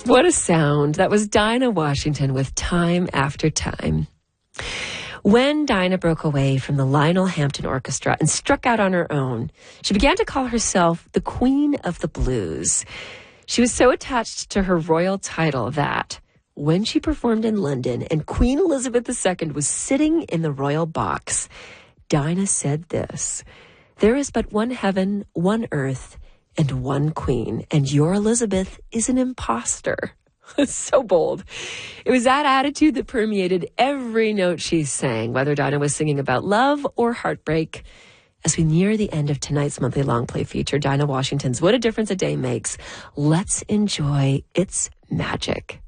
What a sound. That was Dinah Washington with Time After Time. When Dinah broke away from the Lionel Hampton Orchestra and struck out on her own, she began to call herself the Queen of the Blues. She was so attached to her royal title that when she performed in London and Queen Elizabeth II was sitting in the royal box, Dinah said this: "There is but one heaven, one earth, and one queen, and your Elizabeth is an imposter." So bold. It was that attitude that permeated every note she sang, whether Dinah was singing about love or heartbreak. As we near the end of tonight's monthly long play feature, Dinah Washington's What a Difference a Day Makes, let's enjoy its magic.